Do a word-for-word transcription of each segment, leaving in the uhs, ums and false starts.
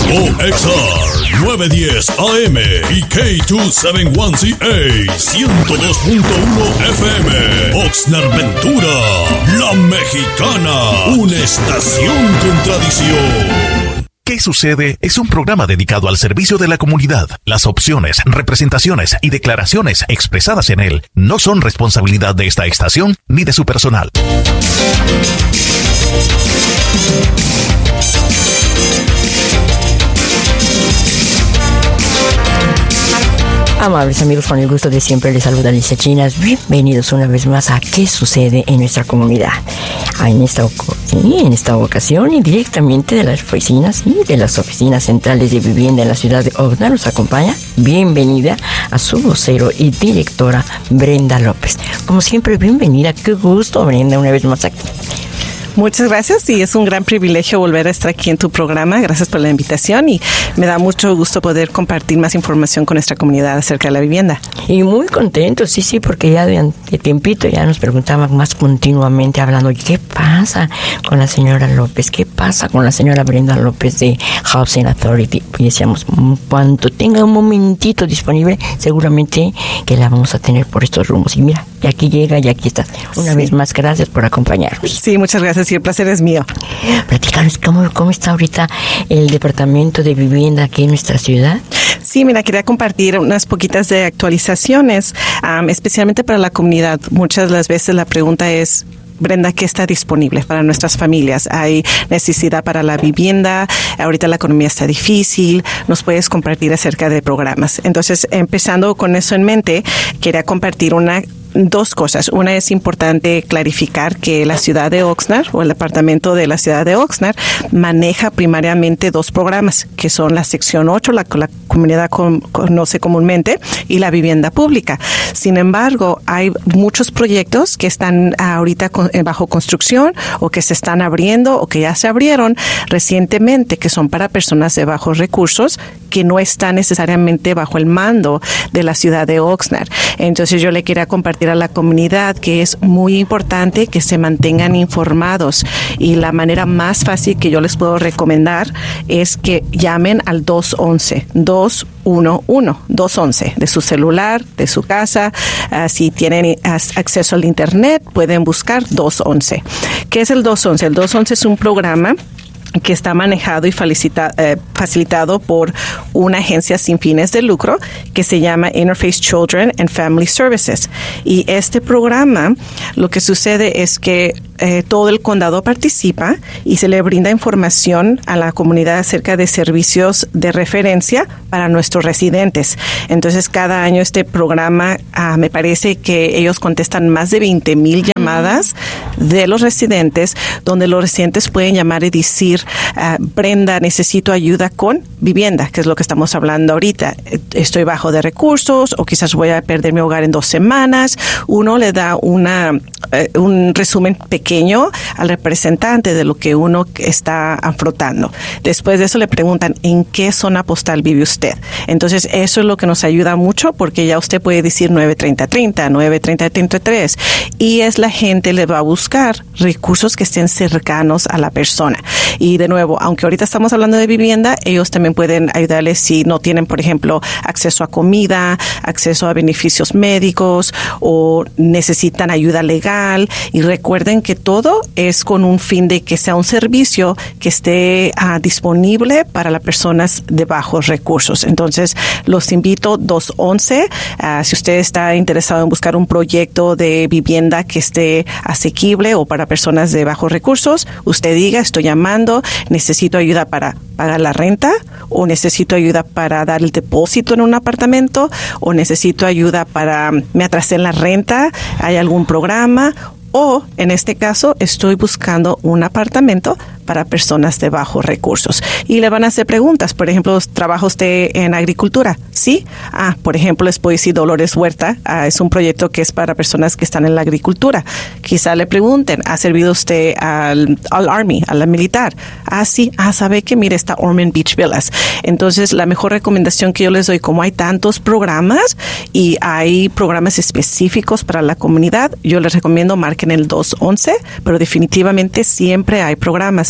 O X R nueve diez A M y K doscientos setenta y uno C A ciento dos punto uno F M. Oxnard Ventura, La Mexicana, una estación con tradición. ¿Qué sucede? Es un programa dedicado al servicio de la comunidad. Las opciones, representaciones y declaraciones expresadas en él no son responsabilidad de esta estación ni de su personal. Amables amigos, con el gusto de siempre les saluda Alicia Chinas. Bienvenidos una vez más a ¿Qué sucede en nuestra comunidad? En esta, sí, en esta ocasión y directamente de las oficinas y de las oficinas centrales de vivienda en la ciudad de Oxnard nos acompaña, bienvenida a su vocero y directora Brenda López. Como siempre, bienvenida. Qué gusto, Brenda, una vez más aquí. Muchas gracias y es un gran privilegio volver a estar aquí en tu programa. Gracias por la invitación y me da mucho gusto poder compartir más información con nuestra comunidad acerca de la vivienda. Y muy contentos, sí, sí, porque ya de, de tiempito ya nos preguntaban más continuamente hablando, ¿qué pasa con la señora López? ¿Qué pasa con la señora Brenda López de Housing Authority? Y decíamos, cuando tenga un momentito disponible, seguramente que la vamos a tener por estos rumbos. Y mira, y aquí llega y aquí está. Una sí. vez más, gracias por acompañarnos. Sí, muchas gracias. Sí, el placer es mío. Platícanos, ¿cómo, cómo está ahorita el Departamento de Vivienda aquí en nuestra ciudad? Sí, mira, quería compartir unas poquitas de actualizaciones, um, especialmente para la comunidad. Muchas de las veces la pregunta es, Brenda, ¿qué está disponible para nuestras familias? ¿Hay necesidad para la vivienda? Ahorita la economía está difícil. ¿Nos puedes compartir acerca de programas? Entonces, empezando con eso en mente, quería compartir una Dos cosas. Una, es importante clarificar que la ciudad de Oxnard o el departamento de la ciudad de Oxnard maneja primariamente dos programas, que son la sección ocho, la que la comunidad con, conoce comúnmente, y la vivienda pública. Sin embargo, hay muchos proyectos que están ahorita con, bajo construcción o que se están abriendo o que ya se abrieron recientemente, que son para personas de bajos recursos que no están necesariamente bajo el mando de la ciudad de Oxnard. Entonces, yo le quería compartir a la comunidad que es muy importante que se mantengan informados y la manera más fácil que yo les puedo recomendar es que llamen al dos once, dos uno uno, dos once de su celular, de su casa. Uh, si tienen acceso al internet, pueden buscar dos once. ¿Qué es el dos once? El dos once es un programa que está manejado y facilita, eh, facilitado por una agencia sin fines de lucro que se llama Interface Children and Family Services. Y este programa, lo que sucede es que eh, todo el condado participa y se le brinda información a la comunidad acerca de servicios de referencia para nuestros residentes. Entonces, cada año este programa, ah, me parece que ellos contestan más de veinte mil llamadas de los residentes, donde los residentes pueden llamar y decir, Uh, Brenda, necesito ayuda con vivienda, que es lo que estamos hablando ahorita. Estoy bajo de recursos o quizás voy a perder mi hogar en dos semanas. Uno le da una uh, un resumen pequeño al representante de lo que uno está afrontando. Después de eso le preguntan, ¿en qué zona postal vive usted? Entonces, eso es lo que nos ayuda mucho porque ya usted puede decir nueve treinta treinta, nueve treinta treinta y tres y es la gente le va a buscar recursos que estén cercanos a la persona. Y de nuevo, aunque ahorita estamos hablando de vivienda, ellos también pueden ayudarles si no tienen, por ejemplo, acceso a comida, acceso a beneficios médicos o necesitan ayuda legal. Y recuerden que todo es con un fin de que sea un servicio que esté uh, disponible para las personas de bajos recursos. Entonces, los invito dos once. Uh, si usted está interesado en buscar un proyecto de vivienda que esté asequible o para personas de bajos recursos, usted diga, estoy llamando, necesito ayuda para pagar la renta o necesito ayuda para dar el depósito en un apartamento o necesito ayuda para me atrasé en la renta, hay algún programa o en este caso estoy buscando un apartamento para personas de bajos recursos. Y le van a hacer preguntas. Por ejemplo, ¿trabaja usted en agricultura? Sí. Ah, por ejemplo, les puedo decir Dolores Huerta. Ah, es un proyecto que es para personas que están en la agricultura. Quizá le pregunten, ¿ha servido usted al, al Army, a la militar? Ah, sí. Ah, ¿sabe que mire, está Ormond Beach Villas? Entonces, la mejor recomendación que yo les doy, como hay tantos programas y hay programas específicos para la comunidad, yo les recomiendo marquen el dos once, pero definitivamente siempre hay programas.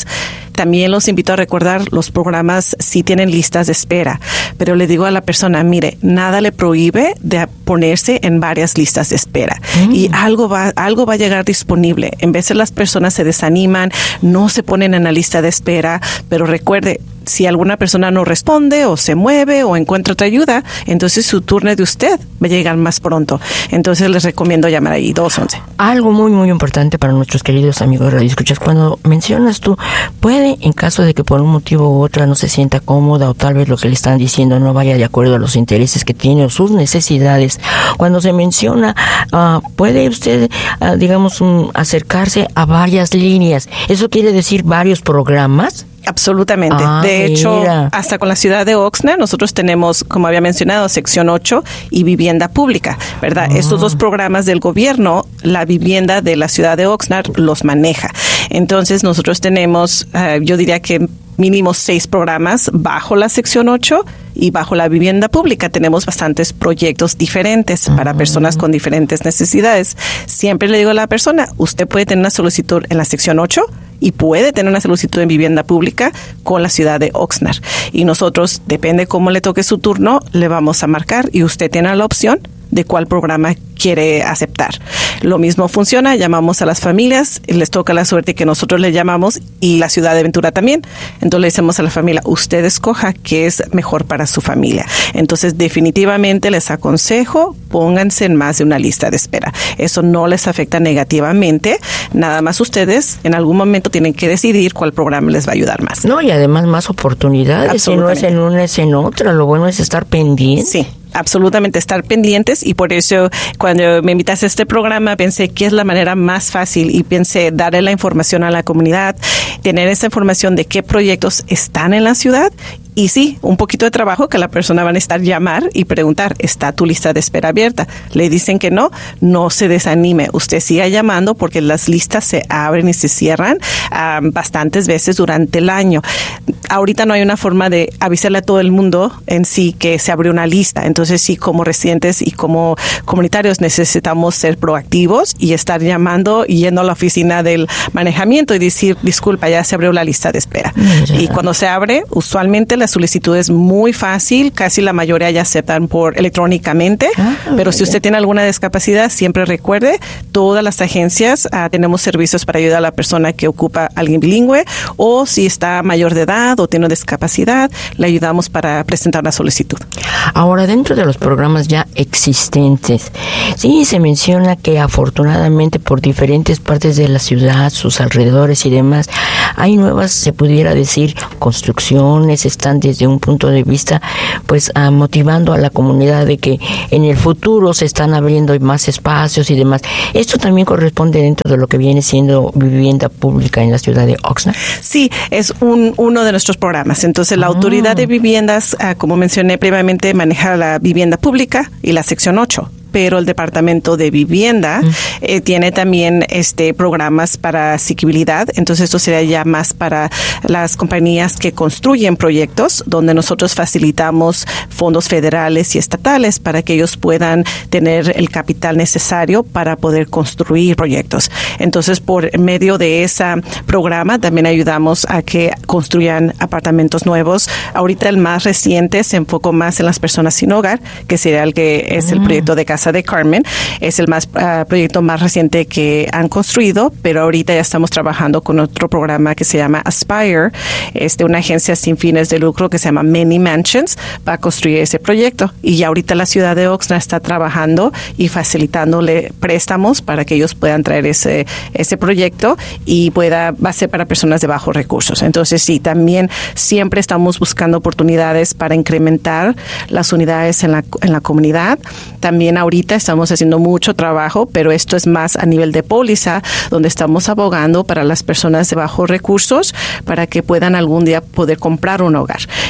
También los invito a recordar, los programas sí tienen listas de espera, pero le digo a la persona, mire, nada le prohíbe de ponerse en varias listas de espera mm. y algo va, algo va a llegar disponible. En veces las personas se desaniman, no se ponen en la lista de espera, pero recuerde, si alguna persona no responde o se mueve o encuentra otra ayuda, entonces su turno de usted va a llegar más pronto. Entonces les recomiendo llamar ahí, dos once. Algo muy, muy importante para nuestros queridos amigos radioescuchas, cuando mencionas tú, puede, en caso de que por un motivo u otro no se sienta cómoda o tal vez lo que le están diciendo no vaya de acuerdo a los intereses que tiene o sus necesidades, cuando se menciona, uh, puede usted, uh, digamos, um, acercarse a varias líneas. ¿Eso quiere decir varios programas? Absolutamente. Ah, de hecho, mira. hasta con la ciudad de Oxnard, nosotros tenemos, como había mencionado, sección ocho y vivienda pública, ¿verdad? Ah. Estos dos programas del gobierno, la vivienda de la ciudad de Oxnard los maneja. Entonces, nosotros tenemos, uh, yo diría que mínimo seis programas bajo la sección ocho y bajo la vivienda pública tenemos bastantes proyectos diferentes uh-huh. para personas con diferentes necesidades. Siempre le digo a la persona, usted puede tener una solicitud en la sección ocho y puede tener una solicitud en vivienda pública con la ciudad de Oxnard. Y nosotros, depende cómo le toque su turno, le vamos a marcar y usted tiene la opción de cuál programa quiere aceptar. Lo mismo funciona, llamamos a las familias, les toca la suerte que nosotros le llamamos y la ciudad de Ventura también. Entonces le decimos a la familia, usted escoja qué es mejor para su familia. Entonces definitivamente les aconsejo, pónganse en más de una lista de espera. Eso no les afecta negativamente, nada más ustedes en algún momento tienen que decidir cuál programa les va a ayudar más. No, y además más oportunidades, si no es en una es en otra, lo bueno es estar pendiente. Sí. Absolutamente, estar pendientes, y por eso cuando me invitaste a este programa pensé que es la manera más fácil y pensé darle la información a la comunidad, tener esa información de qué proyectos están en la ciudad. Y sí, un poquito de trabajo que la persona va a necesitar llamar y preguntar, ¿está tu lista de espera abierta? Le dicen que no, no se desanime. Usted siga llamando porque las listas se abren y se cierran um, bastantes veces durante el año. Ahorita no hay una forma de avisarle a todo el mundo en sí que se abrió una lista. Entonces sí, como residentes y como comunitarios necesitamos ser proactivos y estar llamando y yendo a la oficina del manejamiento y decir, disculpa, ya se abrió la lista de espera. Mira. Y cuando se abre, usualmente la solicitud es muy fácil, casi la mayoría ya aceptan por electrónicamente, ah, pero si usted tiene alguna discapacidad, siempre recuerde, todas las agencias uh, tenemos servicios para ayudar a la persona que ocupa a alguien bilingüe, o si está mayor de edad o tiene una discapacidad, le ayudamos para presentar una solicitud. Ahora, dentro de los programas ya existentes, sí se menciona que afortunadamente por diferentes partes de la ciudad, sus alrededores y demás, hay nuevas, se pudiera decir, construcciones, están desde un punto de vista, pues, uh, motivando a la comunidad de que en el futuro se están abriendo más espacios y demás. ¿Esto también corresponde dentro de lo que viene siendo vivienda pública en la ciudad de Oxnard? Sí, es un, uno de nuestros programas. Entonces, la ah. Autoridad de Viviendas, uh, como mencioné previamente, maneja la vivienda pública y la sección ocho. Pero el Departamento de Vivienda mm. eh, tiene también este programas para asequibilidad. Entonces, esto sería ya más para las compañías que construyen proyectos, donde nosotros facilitamos fondos federales y estatales para que ellos puedan tener el capital necesario para poder construir proyectos. Entonces, por medio de ese programa, también ayudamos a que construyan apartamentos nuevos. Ahorita el más reciente se enfocó más en las personas sin hogar, que sería el que es el mm. proyecto de Casa de Carmen. Es el más uh, proyecto más reciente que han construido, pero ahorita ya estamos trabajando con otro programa que se llama Aspire, es de una agencia sin fines de lucro que se llama Many Mansions, para construir ese proyecto. Y ya ahorita la ciudad de Oxnard está trabajando y facilitándole préstamos para que ellos puedan traer ese ese proyecto y pueda va a ser para personas de bajos recursos. Entonces sí, también siempre estamos buscando oportunidades para incrementar las unidades en la en la comunidad. También ahorita estamos haciendo mucho trabajo, pero esto es más a nivel de póliza, donde estamos abogando para las personas de bajos recursos para que puedan algún día poder comprar un hogar.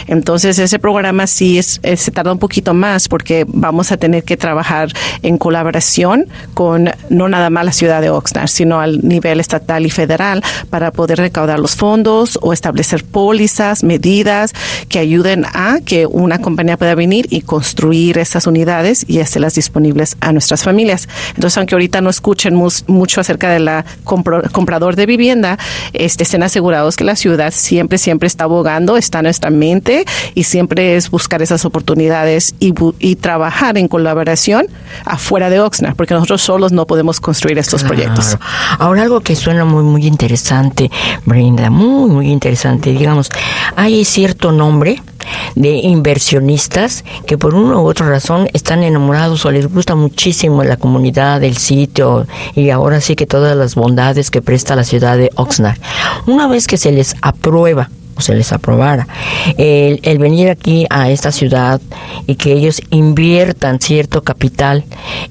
Entonces, ese programa sí es, es, se tarda un poquito más porque vamos a tener que trabajar en colaboración con no nada más la ciudad de Oxnard, sino al nivel estatal y federal para poder recaudar los fondos o establecer pólizas, medidas que ayuden a que una compañía pueda venir y construir esas unidades y hacerlas disponibles a nuestras familias. Entonces, aunque ahorita no escuchen mus, mucho acerca de la compro, comprador de vivienda, este, estén asegurados que la ciudad siempre, siempre está abogando, está en nuestra mente y siempre es buscar esas oportunidades y, y trabajar en colaboración afuera de Oxnard, porque nosotros solos no podemos construir estos claro. proyectos. Ahora, algo que suena muy, muy interesante, Brenda, muy, muy interesante. Digamos, hay cierto nombre de inversionistas que por una u otra razón están enamorados o les gusta muchísimo la comunidad, el sitio y ahora sí que todas las bondades que presta la ciudad de Oxnard. Una vez que se les aprueba o se les aprobara el, el venir aquí a esta ciudad y que ellos inviertan cierto capital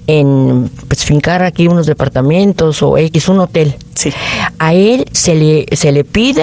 en pues fincar aquí unos departamentos o X, un hotel. Sí. A él se le se le pide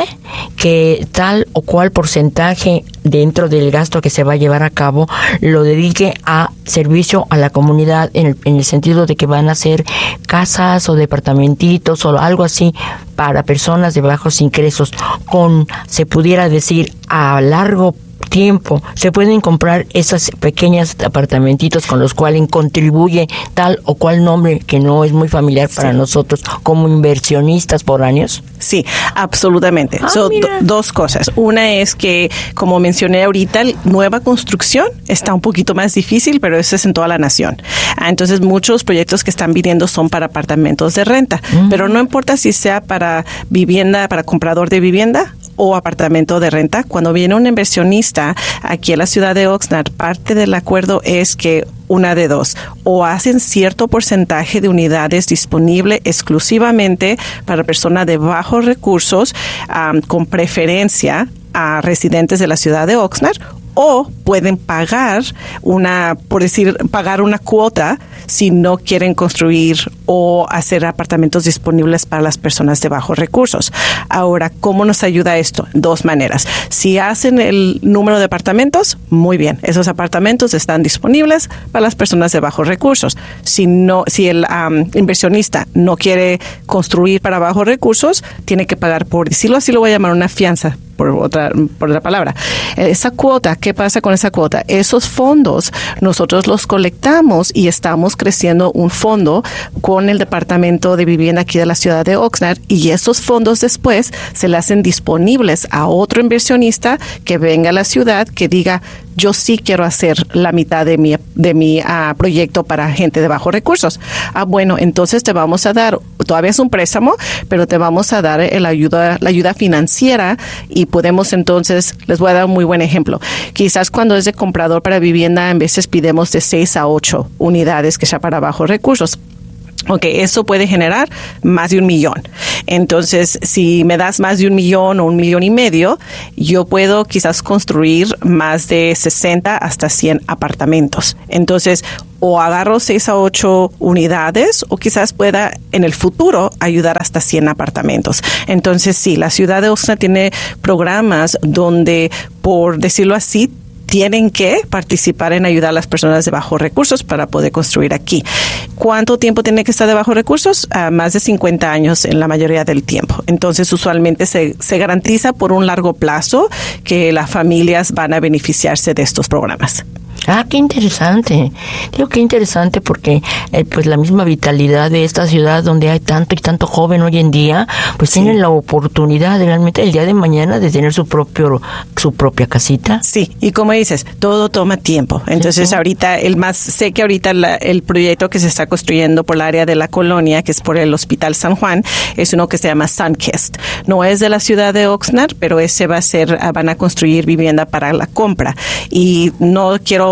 que tal o cual porcentaje dentro del gasto que se va a llevar a cabo lo dedique a servicio a la comunidad en el, en el sentido de que van a ser casas o departamentitos o algo así para personas de bajos ingresos con, se pudiera decir, a largo tiempo se pueden comprar esos pequeños apartamentitos con los cuales contribuye tal o cual nombre que no es muy familiar para sí. nosotros como inversionistas por años. Sí, absolutamente. Ah, Son do, dos cosas. Una es que, como mencioné ahorita, nueva construcción está un poquito más difícil, pero eso es en toda la nación. Ah, entonces, muchos proyectos que están viniendo son para apartamentos de renta, mm. pero no importa si sea para vivienda, para comprador de vivienda o apartamento de renta. Cuando viene un inversionista aquí en la ciudad de Oxnard, parte del acuerdo es que una de dos, o hacen cierto porcentaje de unidades disponible exclusivamente para personas de bajos recursos, um, con preferencia a residentes de la ciudad de Oxnard, o pueden pagar una, por decir, pagar una cuota si no quieren construir o hacer apartamentos disponibles para las personas de bajos recursos. Ahora, ¿cómo nos ayuda esto? Dos maneras. Si hacen el número de apartamentos, muy bien. Esos apartamentos están disponibles para las personas de bajos recursos. Si no, si el um, inversionista no quiere construir para bajos recursos, tiene que pagar, por decirlo así, lo voy a llamar una fianza. Por otra, por otra palabra. Esa cuota, ¿qué pasa con esa cuota? Esos fondos nosotros los colectamos y estamos creciendo un fondo con el Departamento de Vivienda aquí de la ciudad de Oxnard, y esos fondos después se le hacen disponibles a otro inversionista que venga a la ciudad que diga: yo sí quiero hacer la mitad de mi de mi uh, proyecto para gente de bajos recursos. Ah, bueno, entonces te vamos a dar, todavía es un préstamo, pero te vamos a dar el ayuda, la ayuda financiera, y podemos entonces, les voy a dar un muy buen ejemplo. Quizás cuando es de comprador para vivienda, en veces pidemos de seis a ocho unidades que sea para bajos recursos. Ok, eso puede generar más de un millón. Entonces, si me das más de un millón o un millón y medio, yo puedo quizás construir más de sesenta hasta cien apartamentos. Entonces, o agarro seis a ocho unidades, o quizás pueda en el futuro ayudar hasta cien apartamentos. Entonces, sí, la ciudad de Oxnard tiene programas donde, por decirlo así, tienen que participar en ayudar a las personas de bajos recursos para poder construir aquí. ¿Cuánto tiempo tiene que estar de bajos recursos? Uh, más de cincuenta años en la mayoría del tiempo. Entonces, usualmente se, se garantiza por un largo plazo que las familias van a beneficiarse de estos programas. Ah, qué interesante. Digo qué interesante porque eh, pues la misma vitalidad de esta ciudad donde hay tanto y tanto joven hoy en día, pues sí. tienen la oportunidad de realmente el día de mañana de tener su propio su propia casita. Sí, y como dices, todo toma tiempo. Entonces, sí, ahorita el más sé que ahorita la, el proyecto que se está construyendo por el área de la colonia, que es por el Hospital San Juan, es uno que se llama Sunkist. No es de la ciudad de Oxnard, pero ese va a ser, van a construir vivienda para la compra. Y no quiero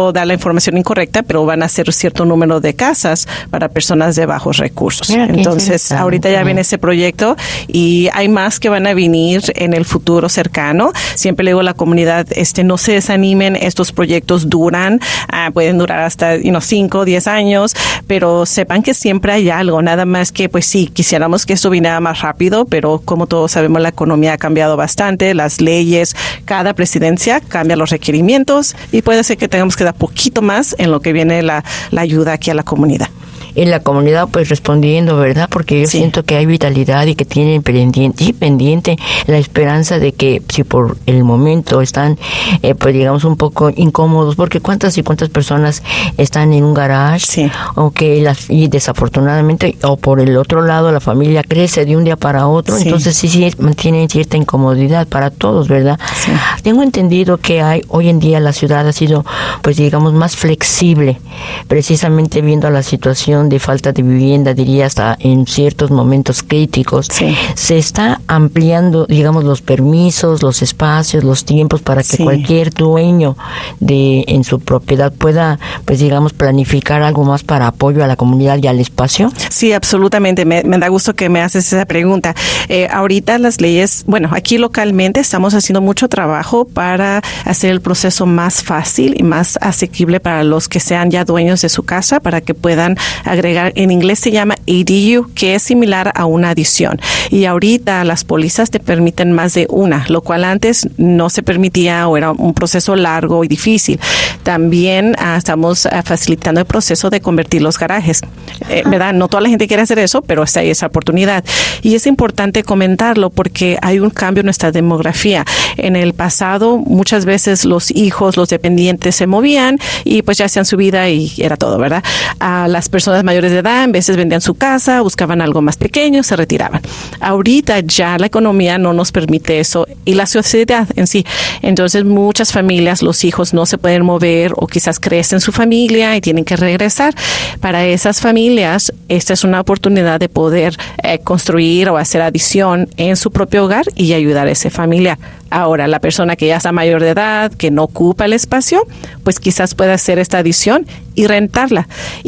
quiero dar la información incorrecta, pero van a ser cierto número de casas para personas de bajos recursos. Mira, entonces, ahorita ya viene ese proyecto y hay más que van a venir en el futuro cercano. Siempre le digo a la comunidad, este, no se desanimen, estos proyectos duran, uh, pueden durar hasta you know, cinco, diez años, pero sepan que siempre hay algo, nada más que, pues sí, quisiéramos que esto viniera más rápido, pero como todos sabemos, la economía ha cambiado bastante, las leyes, cada presidencia cambia los requerimientos y puede ser que tengamos que dar poquito más en lo que viene la, la ayuda aquí a la comunidad. En la comunidad pues respondiendo, ¿verdad? Porque yo sí. siento que hay vitalidad y que tienen pendiente, y pendiente la esperanza de que si por el momento están eh, pues digamos un poco incómodos, porque cuántas y cuántas personas están en un garage sí. o que las, y desafortunadamente o por el otro lado la familia crece de un día para otro, sí. entonces sí, sí mantienen cierta incomodidad para todos, ¿verdad? Sí. Tengo entendido que hay hoy en día la ciudad ha sido pues digamos más flexible, precisamente viendo la situación de falta de vivienda, diría hasta en ciertos momentos críticos. Sí. Se está ampliando, digamos, los permisos, los espacios, los tiempos para que sí. cualquier dueño de en su propiedad pueda, pues digamos, planificar algo más para apoyo a la comunidad y al espacio. Sí, absolutamente. Me, me da gusto que me haces esa pregunta. Eh, ahorita las leyes, bueno, aquí localmente estamos haciendo mucho trabajo para hacer el proceso más fácil y más asequible para los que sean ya dueños de su casa, para que puedan agregar, en inglés se llama A D U, que es similar a una adición. Y ahorita las pólizas te permiten más de una, lo cual antes no se permitía o era un proceso largo y difícil. También uh, estamos uh, facilitando el proceso de convertir los garajes. Eh, ¿verdad? No toda la gente quiere hacer eso, pero está ahí esa oportunidad. Y es importante comentarlo porque hay un cambio en nuestra demografía. En el pasado, muchas veces los hijos, los dependientes se movían y pues ya hacían su vida y era todo, ¿verdad? A las personas mayores de edad, en veces vendían su casa, buscaban algo más pequeño, se retiraban. Ahorita ya la economía no nos permite eso y la sociedad en sí. Entonces muchas familias, los hijos no se pueden mover o quizás crecen su familia y tienen que regresar. Para esas familias, esta es una oportunidad de poder eh, construir o hacer adición en su propio hogar y ayudar a esa familia. Ahora, la persona que ya está mayor de edad, que no ocupa el espacio, pues quizás pueda hacer esta adición y rentarla.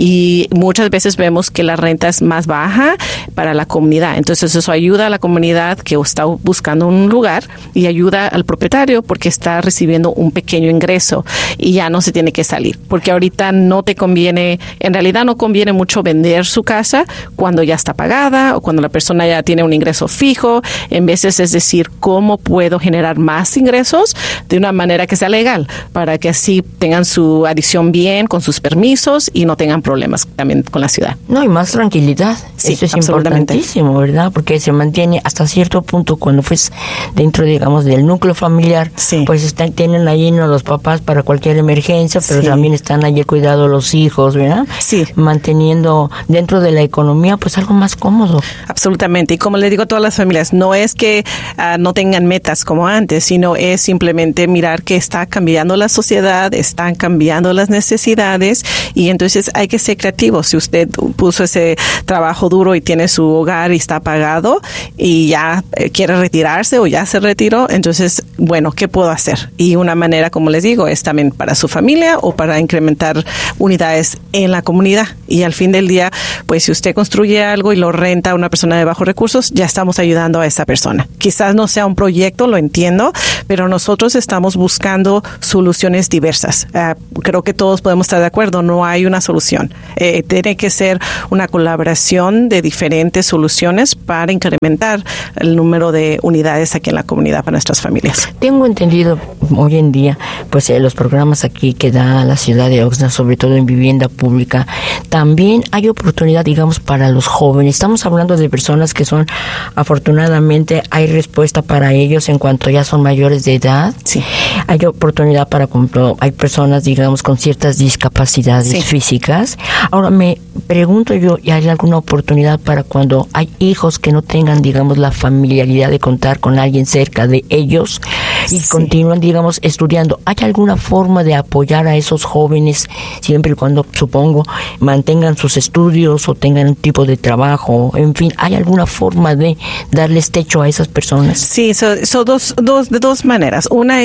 Y muchas veces vemos que la renta es más baja para la comunidad. Entonces, eso ayuda a la comunidad que está buscando un lugar y ayuda al propietario porque está recibiendo un pequeño ingreso y ya no se tiene que salir. Porque ahorita no te conviene, en realidad no conviene mucho vender su casa cuando ya está pagada o cuando la persona ya tiene un ingreso fijo. En veces es decir, ¿cómo puedo generar más ingresos de una manera que sea legal para que así tengan su adición bien con sus permisos y no tengan problemas también con la ciudad? No, y más tranquilidad. Sí, eso es importantísimo, ¿verdad? Porque se mantiene hasta cierto punto cuando fues dentro, digamos, del núcleo familiar, sí. pues están, tienen ahí ¿no? los papás para cualquier emergencia, pero sí. también están allí cuidado los hijos, ¿verdad? Sí. Manteniendo dentro de la economía, pues algo más cómodo. Absolutamente. Y como le digo a todas las familias, no es que uh, no tengan metas como antes, sino es simplemente mirar que está cambiando la sociedad, están cambiando las necesidades y entonces hay que ser creativos. Si usted puso ese trabajo duro y tiene su hogar y está pagado y ya quiere retirarse o ya se retiró, entonces, bueno, ¿qué puedo hacer? Y una manera, como les digo, es también para su familia o para incrementar unidades en la comunidad. Y al fin del día, pues si usted construye algo y lo renta a una persona de bajos recursos, ya estamos ayudando a esa persona. Quizás no sea un proyecto, lo entiendo, pero nosotros estamos buscando soluciones diversas. Uh, creo que todos podemos estar de acuerdo, no hay una solución. Eh, tiene que ser una colaboración de diferentes soluciones para incrementar el número de unidades aquí en la comunidad para nuestras familias. Tengo entendido hoy en día, pues eh, los programas aquí que da la ciudad de Oxnard, sobre todo en vivienda pública, también hay oportunidad, digamos, para los jóvenes. Estamos hablando de personas que son, afortunadamente, hay respuesta para ellos en cuanto ya son mayores de edad. Sí. Hay oportunidad para, hay personas, digamos, con ciertas discapacidades sí. físicas. Ahora me pregunto yo, ¿y hay alguna oportunidad para cuando hay hijos que no tengan, digamos, la familiaridad de contar con alguien cerca de ellos y sí. continúan, digamos, estudiando? ¿Hay alguna forma de apoyar a esos jóvenes siempre y cuando, supongo, mantengan sus estudios o tengan un tipo de trabajo? En fin, ¿hay alguna forma de darles techo a esas personas? Sí, son so dos, dos, de dos maneras. Una es que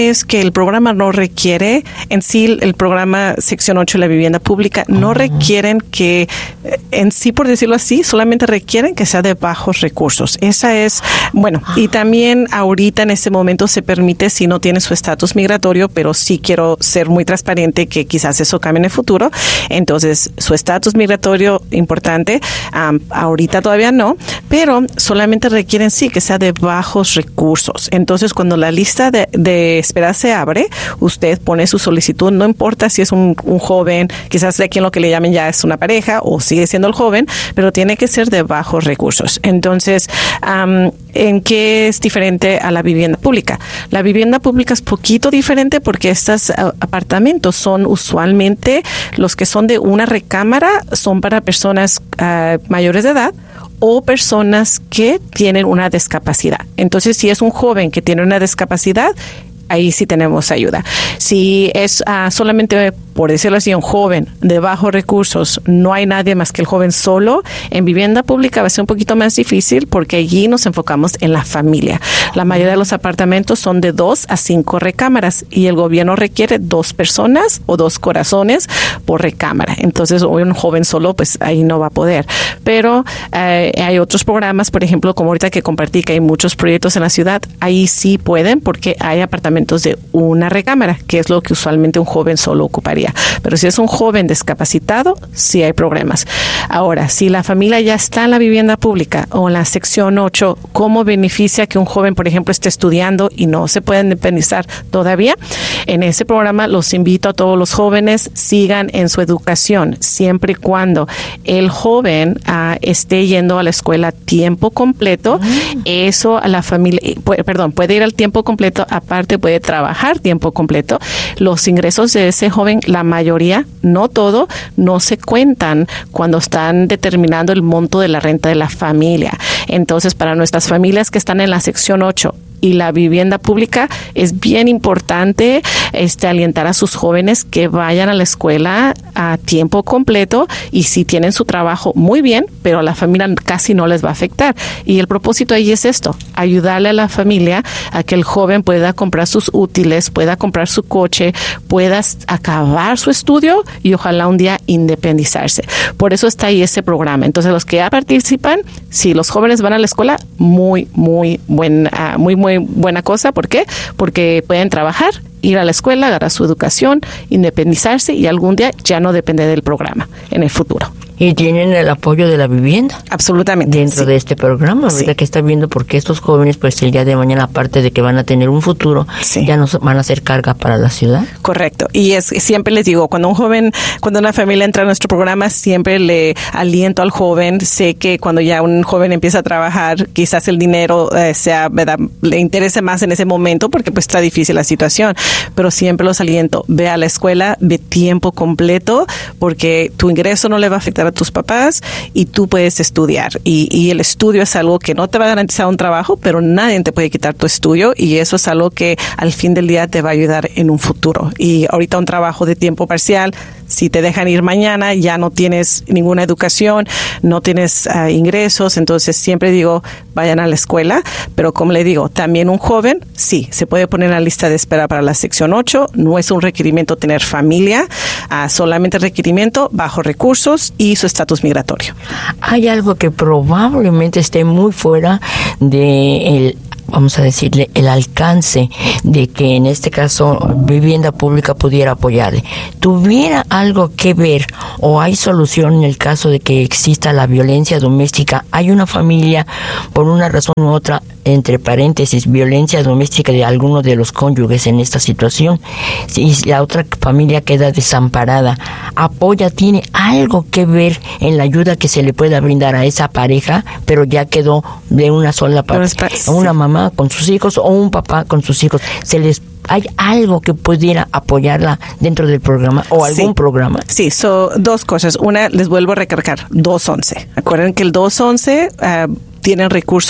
el programa no requiere, en sí el programa sección ocho de la vivienda pública no requieren que, en sí por decirlo así, solamente requieren que sea de bajos recursos. Esa es, bueno, y también ahorita en este momento se permite si no tiene su estatus migratorio, pero sí quiero ser muy transparente que quizás eso cambie en el futuro. Entonces, su estatus migratorio importante, um, ahorita todavía no, pero solamente requieren sí que sea de bajos recursos. Entonces, cuando la lista de, de espera se abre, usted pone su solicitud, no importa si es un, un joven, quizás de quien lo que le llamen ya es una pareja o sigue siendo el joven, pero tiene que ser de bajos recursos. Entonces, um, ¿en qué es diferente a la vivienda pública? La vivienda pública es poquito diferente porque estos uh, apartamentos son usualmente los que son de una recámara, son para personas uh, mayores de edad o personas que tienen una discapacidad. Entonces, si es un joven que tiene una discapacidad, ahí sí tenemos ayuda. Si es uh, solamente, por decirlo así, un joven de bajos recursos, no hay nadie más que el joven solo, en vivienda pública va a ser un poquito más difícil porque allí nos enfocamos en la familia. La mayoría de los apartamentos son de dos a cinco recámaras y el gobierno requiere dos personas o dos corazones por recámara. Entonces, un joven solo, pues ahí no va a poder. Pero eh, hay otros programas, por ejemplo, como ahorita que compartí, que hay muchos proyectos en la ciudad, ahí sí pueden porque hay apartamentos de una recámara, que es lo que usualmente un joven solo ocuparía. Pero si es un joven discapacitado, sí hay problemas. Ahora, si la familia ya está en la vivienda pública o en la sección ocho, ¿cómo beneficia que un joven, por ejemplo, esté estudiando y no se pueda independizar todavía? En ese programa los invito a todos los jóvenes, sigan en su educación, siempre y cuando el joven uh, esté yendo a la escuela tiempo completo. Mm. Eso a la familia, puede, perdón, puede ir al tiempo completo, aparte puede trabajar tiempo completo. Los ingresos de ese joven, la mayoría, no todo, no se cuentan cuando están determinando el monto de la renta de la familia. Entonces, para nuestras familias que están en la sección ocho y la vivienda pública, es bien importante este alientar a sus jóvenes que vayan a la escuela a tiempo completo y si tienen su trabajo muy bien, pero a la familia casi no les va a afectar. Y el propósito ahí es esto, ayudarle a la familia a que el joven pueda comprar sus útiles, pueda comprar su coche, pueda acabar su estudio y ojalá un día independizarse. Por eso está ahí ese programa. Entonces, los que ya participan, si los jóvenes van a la escuela, muy, muy buena, muy, muy buena cosa. ¿Por qué? Porque pueden trabajar, ir a la escuela, agarrar su educación, independizarse y algún día ya no depender del programa en el futuro. Y tienen el apoyo de la vivienda. Absolutamente. Dentro sí. de este programa, ¿verdad? Sí. Que está viendo porque estos jóvenes, pues el día de mañana, aparte de que van a tener un futuro, sí. ya no van a ser carga para la ciudad. Correcto. Y es siempre les digo, cuando un joven, cuando una familia entra a nuestro programa, siempre le aliento al joven. Sé que cuando ya un joven empieza a trabajar, quizás el dinero eh, sea, ¿verdad?, le interese más en ese momento porque pues está difícil la situación. Pero siempre los aliento, ve a la escuela, ve tiempo completo, porque tu ingreso no le va a afectar a tus papás y tú puedes estudiar. Y, y el estudio es algo que no te va a garantizar un trabajo, pero nadie te puede quitar tu estudio y eso es algo que al fin del día te va a ayudar en un futuro. Y ahorita un trabajo de tiempo parcial, si te dejan ir mañana, ya no tienes ninguna educación, no tienes uh, ingresos, entonces siempre digo, vayan a la escuela, pero como le digo, también un joven, sí, se puede poner en la lista de espera para la sección ocho, no es un requerimiento tener familia, uh, solamente requerimiento bajo recursos y su estatus migratorio. Hay algo que probablemente esté muy fuera de el vamos a decirle, el alcance de que en este caso vivienda pública pudiera apoyarle. ¿Tuviera algo que ver o hay solución en el caso de que exista la violencia doméstica? Hay una familia, por una razón u otra, entre paréntesis, violencia doméstica de alguno de los cónyuges en esta situación, y la otra familia queda desamparada. ¿Apoya, tiene algo que ver en la ayuda que se le pueda brindar a esa pareja, pero ya quedó de una sola parte? Una mamá con sus hijos o un papá con sus hijos. ¿Se les ¿Hay algo que pudiera apoyarla dentro del programa o algún sí. programa? Sí, son dos cosas. Una, les vuelvo a recargar, dos once. Acuerden que el dos once uh, tienen recursos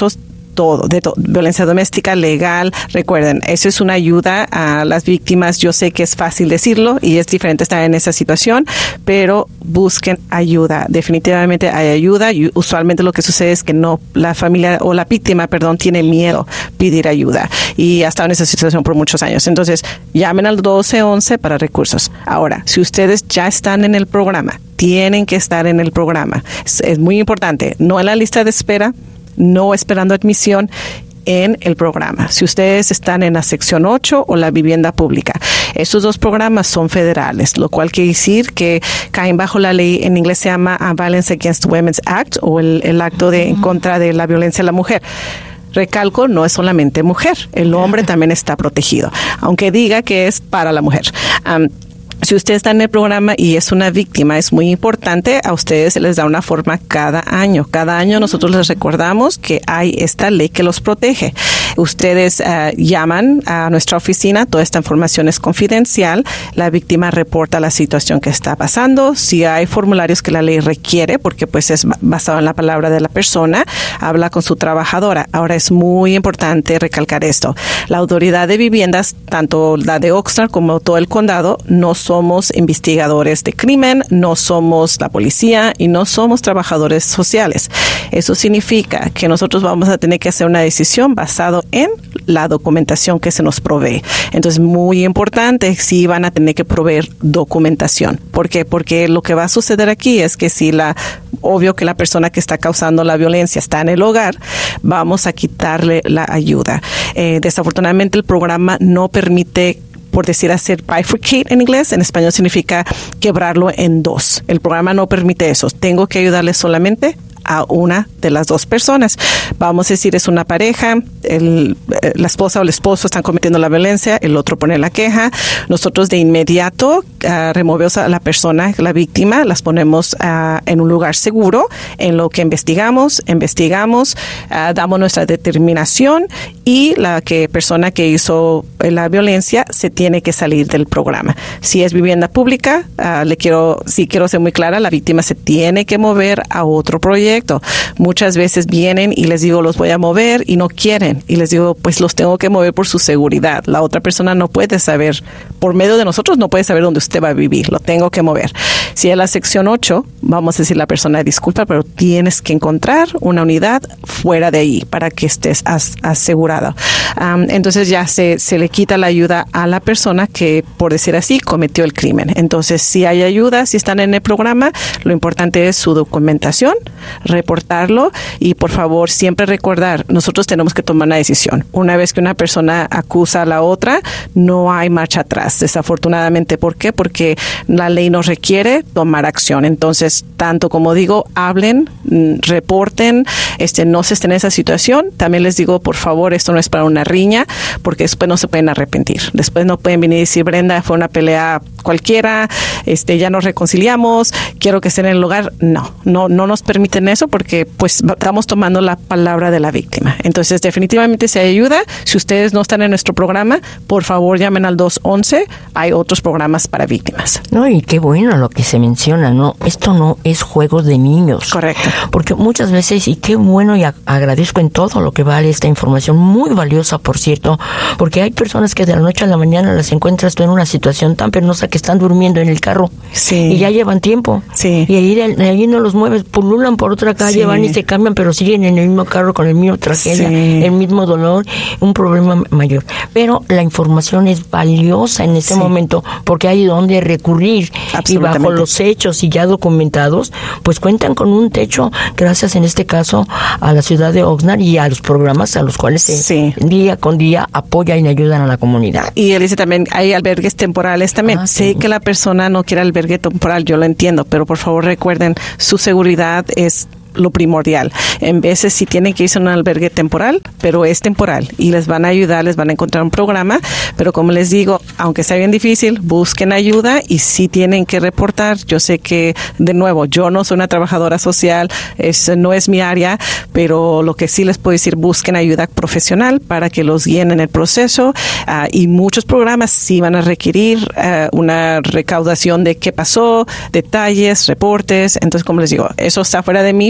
todo, de to- violencia doméstica, legal. Recuerden, eso es una ayuda a las víctimas. Yo sé que es fácil decirlo y es diferente estar en esa situación, pero busquen ayuda. Definitivamente hay ayuda. Y usualmente lo que sucede es que no, la familia o la víctima, perdón, tiene miedo a pedir ayuda y ha estado en esa situación por muchos años. Entonces, llamen al doce once para recursos. Ahora, si ustedes ya están en el programa, tienen que estar en el programa. Es, es muy importante, no en la lista de espera, no esperando admisión, en el programa. Si ustedes están en la sección ocho o la vivienda pública, estos dos programas son federales, lo cual quiere decir que caen bajo la ley, en inglés se llama Violence Against Women's Act, o el, el acto de, en contra de la violencia a la mujer. Recalco, no es solamente mujer, el hombre también está protegido, aunque diga que es para la mujer. Um, Si usted está en el programa y es una víctima, es muy importante, a ustedes se les da una forma cada año. Cada año nosotros les recordamos que hay esta ley que los protege. Ustedes uh, llaman a nuestra oficina, toda esta información es confidencial, la víctima reporta la situación que está pasando, si hay formularios que la ley requiere, porque pues es basado en la palabra de la persona, habla con su trabajadora. Ahora es muy importante recalcar esto. La autoridad de viviendas, tanto la de Oxnard como todo el condado, no somos investigadores de crimen, no somos la policía y no somos trabajadores sociales. Eso significa que nosotros vamos a tener que hacer una decisión basado en la documentación que se nos provee. Entonces, muy importante, sí van a tener que proveer documentación. ¿Por qué? Porque lo que va a suceder aquí es que si la, obvio que la persona que está causando la violencia está en el hogar, vamos a quitarle la ayuda. Eh, desafortunadamente, el programa no permite, por decir hacer bifurcate en inglés, en español significa quebrarlo en dos. El programa no permite eso. Tengo que ayudarle solamente a una de las dos personas. Vamos a decir, es una pareja, el, la esposa o el esposo están cometiendo la violencia, el otro pone la queja. Nosotros de inmediato uh, removemos a la persona, la víctima, las ponemos uh, en un lugar seguro, en lo que investigamos, investigamos, uh, damos nuestra determinación y la que persona que hizo la violencia se tiene que salir del programa. Si es vivienda pública, uh, le quiero, sí quiero ser muy clara, la víctima se tiene que mover a otro proyecto. Muchas veces vienen y les digo, los voy a mover y no quieren. Y les digo, pues los tengo que mover por su seguridad. La otra persona no puede saber, por medio de nosotros no puede saber dónde usted va a vivir. Lo tengo que mover. Si es la sección ocho, vamos a decir a la persona, disculpa, pero tienes que encontrar una unidad fuera de ahí para que estés as- asegurado. Um, entonces ya se, se le quita la ayuda a la persona que, por decir así, cometió el crimen. Entonces, si hay ayuda, si están en el programa, lo importante es su documentación, reportarlo y por favor siempre recordar, nosotros tenemos que tomar una decisión. Una vez que una persona acusa a la otra, no hay marcha atrás, desafortunadamente. ¿Por qué? Porque la ley nos requiere tomar acción. Entonces, tanto como digo, hablen, reporten, este, no se estén en esa situación. También les digo, por favor, esto no es para una riña, porque después no se pueden arrepentir. Después no pueden venir y decir, Brenda, fue una pelea cualquiera, este, ya nos reconciliamos, quiero que estén en el lugar. No, no, no nos permiten eso porque pues estamos tomando la palabra de la víctima. Entonces, definitivamente si hay ayuda, si ustedes no están en nuestro programa, por favor llamen al dos once, hay otros programas para víctimas. No, y qué bueno lo que se menciona, ¿no? Esto no es juego de niños. Correcto. Porque muchas veces, y qué bueno, y a- agradezco en todo lo que vale esta información, muy valiosa, por cierto, porque hay personas que de la noche a la mañana las encuentras tú en una situación tan penosa que están durmiendo en el carro. Sí. Y ya llevan tiempo. Sí. Y ahí, ahí no los mueves, pululan por otra calle, Sí. van y se cambian, pero siguen en el mismo carro con el mismo tragedia, Sí. el mismo dolor, un problema mayor. Pero la información es valiosa en ese Sí. momento porque hay donde recurrir. Y Absolutamente. bajo los hechos y ya documentados, pues cuentan con un techo, gracias en este caso a la ciudad de Oxnard y a los programas a los cuales se Sí. día con día apoyan y ayudan a la comunidad. Y él dice también, hay albergues temporales también. Ah, sé sí. que la persona no quiere albergue temporal, yo lo entiendo, pero por favor recuerden, su seguridad es lo primordial. En veces sí tienen que irse a un albergue temporal, pero es temporal y les van a ayudar, les van a encontrar un programa, pero como les digo, aunque sea bien difícil, busquen ayuda y sí tienen que reportar. Yo sé que, de nuevo, yo no soy una trabajadora social, es, no es mi área, pero lo que sí les puedo decir, busquen ayuda profesional para que los guíen en el proceso uh, y muchos programas sí van a requerir uh, una recaudación de qué pasó, detalles, reportes. Entonces, como les digo, eso está fuera de mí,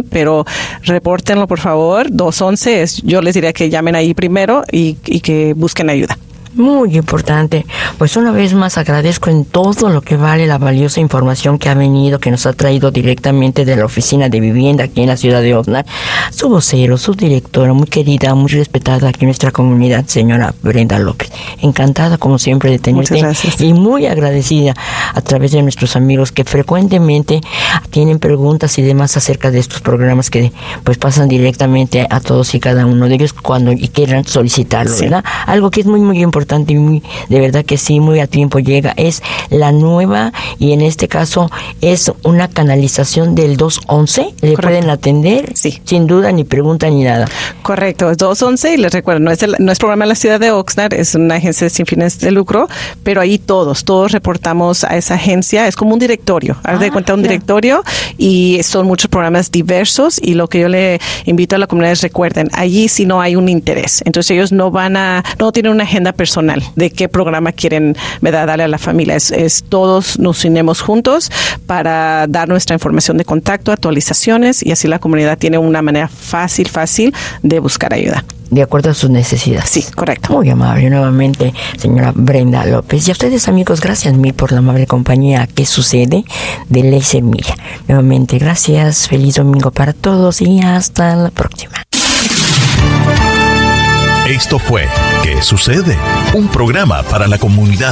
pero repórtenlo por favor. dos once es, yo les diría que llamen ahí primero y, y que busquen ayuda. Muy importante. Pues una vez más agradezco en todo lo que vale la valiosa información que ha venido, que nos ha traído directamente de la Oficina de Vivienda aquí en la ciudad de Oxnard, su vocero, su directora, muy querida, muy respetada aquí en nuestra comunidad, señora Brenda López. Encantada como siempre de tenerte y muy agradecida a través de nuestros amigos que frecuentemente tienen preguntas y demás acerca de estos programas que pues pasan directamente a todos y cada uno de ellos cuando y quieran solicitarlo, sí. ¿verdad? Algo que es muy muy importante y muy, de verdad que sí, muy a tiempo llega, es la nueva, y en este caso es una canalización del dos once. ¿Le Correcto. Pueden atender? Sí. Sin duda, ni pregunta ni nada. Correcto, es dos once y les recuerdo, no es, el, no es programa de la ciudad de Oxnard, es una agencia sin fines de lucro, pero ahí todos, todos reportamos a esa agencia, es como un directorio, haz ah, de cuenta un yeah. directorio, y son muchos programas diversos, y lo que yo le invito a la comunidad es recuerden, allí si no hay un interés, entonces ellos no van a, no tienen una agenda personal de qué programa quieren, ¿verdad?, darle a la familia. Es, es todos nos unimos juntos para dar nuestra información de contacto, actualizaciones, y así la comunidad tiene una manera fácil, fácil de buscar ayuda. De acuerdo a sus necesidades. Sí, correcto. Muy amable, nuevamente, señora Brenda López. Y a ustedes, amigos, gracias mil por la amable compañía. ¿Qué sucede? De Ley Semilla. Nuevamente, gracias. Feliz domingo para todos y hasta la próxima. Esto fue ¿Qué sucede? Un programa para la comunidad.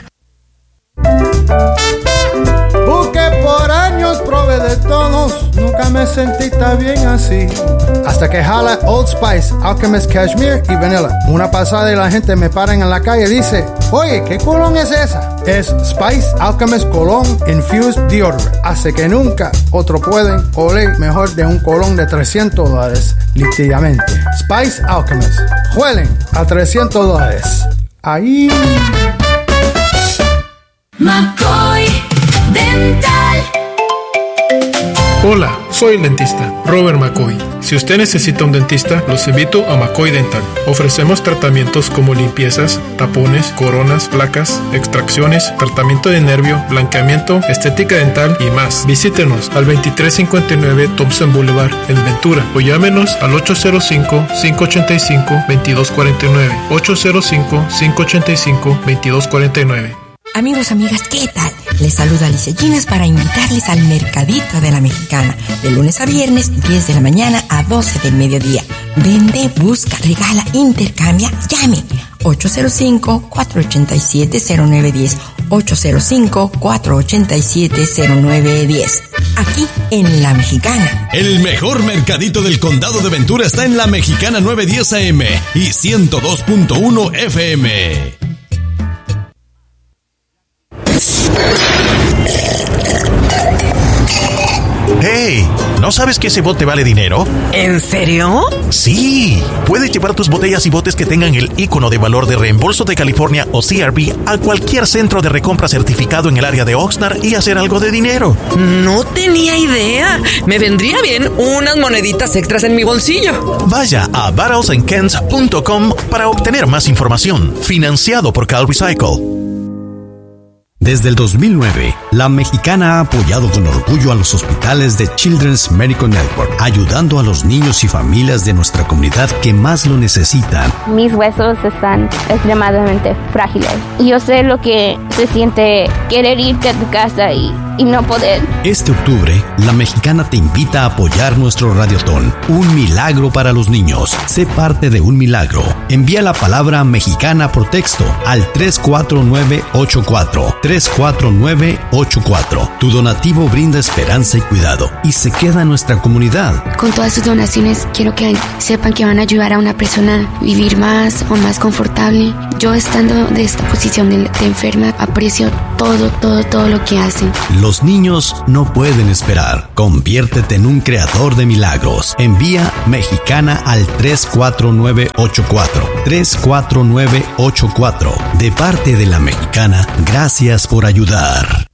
Busqué por años, probé de todos, nunca me sentí tan bien así. Hasta que jala Old Spice, Alchemist Cashmere y Vanilla. Una pasada y la gente me para en la calle y dice, oye, ¿qué colón es esa? Es Spice Alchemist Cologne Infused Deodorant. Hace que nunca otro pueden oler mejor de un colón de trescientos dólares, literalmente. Spice Alchemist. Huelen a trescientos dólares. Ahí. McCoy Dental. Hola, soy el dentista Robert McCoy. Si usted necesita un dentista, los invito a McCoy Dental. Ofrecemos tratamientos como limpiezas, tapones, coronas, placas, extracciones, tratamiento de nervio, blanqueamiento, estética dental y más. Visítenos al veintitrés cincuenta y nueve Thompson Boulevard en Ventura o llámenos al ocho cero cinco, cinco ocho cinco, dos dos cuatro nueve, ocho cero cinco, cinco ocho cinco, dos dos cuatro nueve. Amigos, amigas, ¿qué tal? Les saluda Alicia Ginas para invitarles al Mercadito de la Mexicana, de lunes a viernes, diez de la mañana a doce del mediodía. Vende, busca, regala, intercambia, llame. ocho cero cinco, cuatro ocho siete, cero nueve uno cero, ocho cero cinco, cuatro ocho siete, cero nueve uno cero. Aquí en La Mexicana. El mejor mercadito del condado de Ventura está en La Mexicana novecientos diez A M y ciento dos punto uno F M. ¡Hey! ¿No sabes que ese bote vale dinero? ¿En serio? Sí. Puedes llevar tus botellas y botes que tengan el ícono de valor de reembolso de California o C R B a cualquier centro de recompra certificado en el área de Oxnard y hacer algo de dinero. No tenía idea. Me vendría bien unas moneditas extras en mi bolsillo. Vaya a barrels and cans punto com para obtener más información. Financiado por Cal Recycle. Desde el dos mil nueve, La Mexicana ha apoyado con orgullo a los hospitales de Children's Medical Network, ayudando a los niños y familias de nuestra comunidad que más lo necesitan. Mis huesos están extremadamente frágiles y yo sé lo que se siente querer irte a tu casa y, y no poder. Este octubre, La Mexicana te invita a apoyar nuestro radiotón, Un Milagro para los Niños. Sé parte de un milagro. Envía la palabra mexicana por texto al tres cuatro nueve ocho cuatro. tres cuatro nueve ocho cuatro. Tu donativo brinda esperanza y cuidado y se queda en nuestra comunidad. Con todas sus donaciones quiero que sepan que van a ayudar a una persona a vivir más o más confortable. Yo, estando de esta posición de, de enferma, aprecio todo, todo, todo lo que hacen. Los niños no pueden esperar. Conviértete en un creador de milagros. Envía mexicana al tres cuatro nueve ocho cuatro. tres cuatro nueve ocho cuatro. De parte de La Mexicana, gracias por ayudar.